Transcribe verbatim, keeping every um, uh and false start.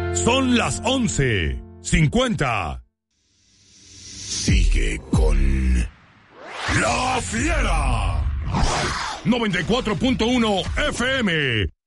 Son las once cincuenta. Sigue con La Fiera. noventa y cuatro punto uno F M.